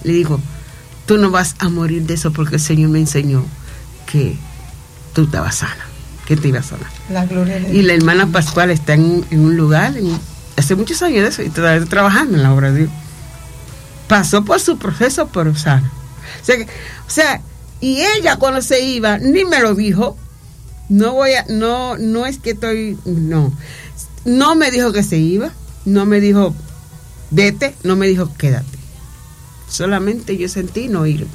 Le digo, tú no vas a morir de eso porque el Señor me enseñó que tú estabas sana, que te ibas a sanar. La gloria de Dios. Y la hermana Pascual está en un lugar, hace muchos años de eso, y todavía está trabajando en la obra de Dios. Pasó por su proceso, pero sana. O sea, y ella cuando se iba, ni me lo dijo. No es que no me dijo que se iba, no me dijo vete, no me dijo quédate. Solamente yo sentí no irme.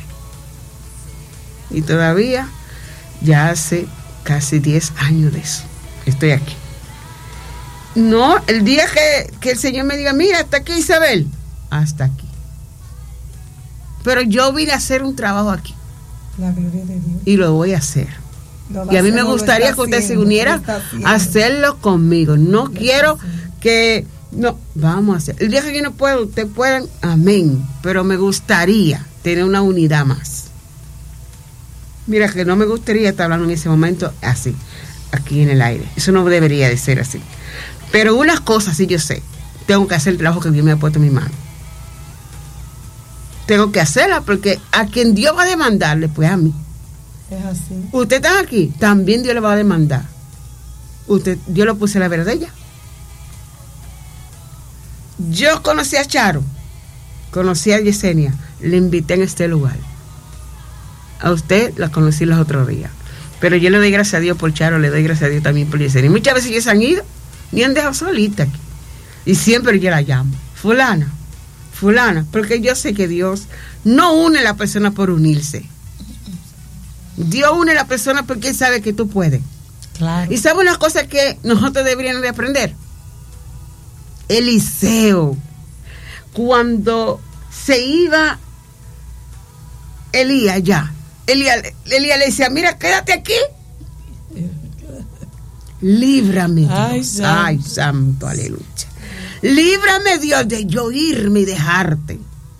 Y todavía, ya hace casi 10 años de eso, estoy aquí. No, el día que el Señor me diga, mira, hasta aquí Isabel, hasta aquí. Pero yo vine a hacer un trabajo aquí. La gloria de Dios. Y lo voy a hacer. Y a mí me gustaría que usted se uniera a hacerlo conmigo. No quiero que... No, vamos a hacer. El día que yo no puedo, ustedes puedan, amén. Pero me gustaría tener una unidad más. Mira, que no me gustaría estar hablando en ese momento así, aquí en el aire. Eso no debería de ser así. Pero unas cosas sí yo sé. Tengo que hacer el trabajo que Dios me ha puesto en mi mano. Tengo que hacerla porque a quien Dios va a demandarle, pues a mí. Es así. Usted está aquí, también Dios le va a demandar. Yo lo puse en la verdad de ella. Yo conocí a Charo, conocí a Yesenia, le invité en este lugar. A usted la conocí los otros días. Pero yo le doy gracias a Dios por Charo, le doy gracias a Dios también por Yesenia. Y muchas veces ellos se han ido y han dejado solita aquí. Y siempre yo la llamo, fulana, porque yo sé que Dios no une a la persona por unirse. Dios une a la persona porque Él sabe que tú puedes. Claro. Y sabe una cosa que nosotros deberíamos de aprender. Eliseo, cuando se iba Elías le decía, mira, quédate aquí. Líbrame, Dios. Ay, santo, aleluya. Líbrame, Dios, de yo irme y dejarte.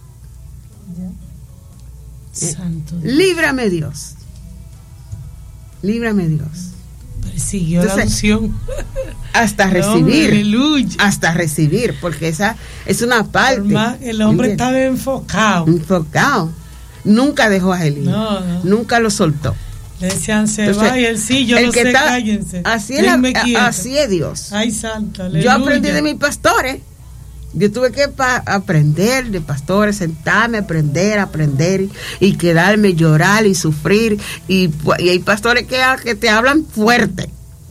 Santo. Líbrame, Dios. Líbrame, Dios. Persiguió la unción. Hasta recibir. Aleluya. Hasta recibir, porque esa es una parte. El hombre estaba enfocado. Nunca dejó a Elías. No. Nunca lo soltó. Le decían, se va, y él sí, yo no sé, cállense. Así es Dios. Ay, santo, aleluya. Yo aprendí de mis pastores. Yo tuve que aprender de pastores, sentarme, aprender y quedarme, llorar y sufrir. Y hay pastores que te hablan fuerte.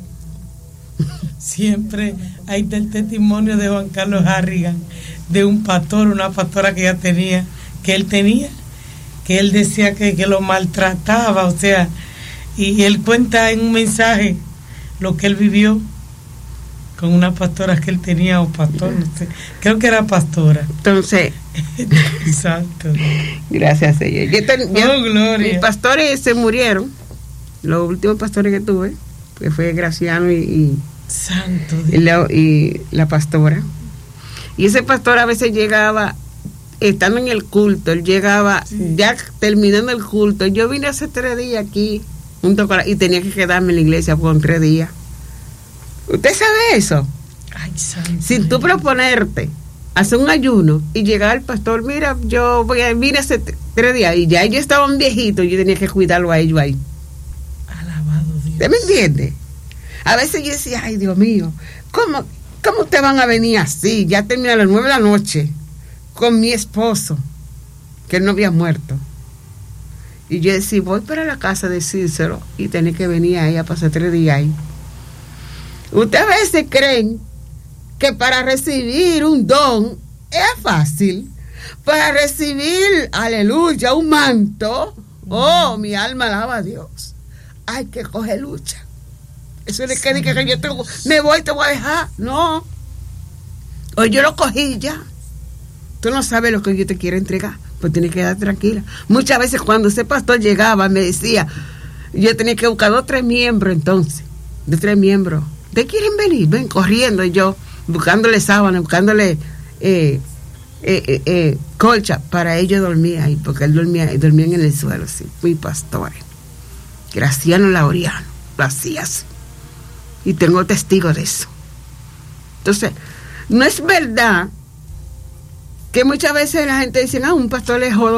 Siempre hay el testimonio de Juan Carlos Harrigan, de un pastor, una pastora que él tenía, que él decía que lo maltrataba, o sea, y él cuenta en un mensaje lo que él vivió con una pastora que él tenía, o pastor, no sé, creo que era pastora. Entonces, exacto. Gracias, Señor. Gloria. Mis pastores se murieron, los últimos pastores que tuve, que fue Graciano y Santo y la pastora. Y ese pastor a veces llegaba, estando en el culto, él llegaba, ya terminando el culto. Yo vine hace 3 días aquí, junto con y tenía que quedarme en la iglesia por 3 días. ¿Usted sabe eso? Ay, santo. Sin tú proponerte hacer un ayuno y llegar al pastor, mira, vine hace 3 días y ya ellos estaban viejitos, yo tenía que cuidarlo a ellos ahí. Alabado Dios. ¿Usted me entiende? A veces yo decía, ay, Dios mío, ¿cómo ustedes van a venir así? Ya termina a las 9 de la noche con mi esposo, que él no había muerto. Y yo decía, voy para la casa de Cícero y tenía que venir ahí a pasar 3 días ahí. Ustedes a veces creen que para recibir un don es fácil. Para recibir, aleluya, un manto, mi alma alaba a Dios. Hay que coger lucha. Eso es que yo me voy, te voy a dejar. No. Hoy yo lo cogí ya. Tú no sabes lo que yo te quiero entregar, pues tienes que quedar tranquila. Muchas veces cuando ese pastor llegaba me decía, yo tenía que buscar 2 o 3 miembros entonces. 2 o 3 miembros. ¿Te quieren venir? Ven corriendo. Y yo buscándole sábana, buscándole colcha para ellos dormir ahí, porque él dormían en el suelo, sí. Fui pastores. Graciano Laureano, lo hacía así. Y tengo testigos de eso. Entonces, no es verdad que muchas veces la gente dice, un pastor es jodo.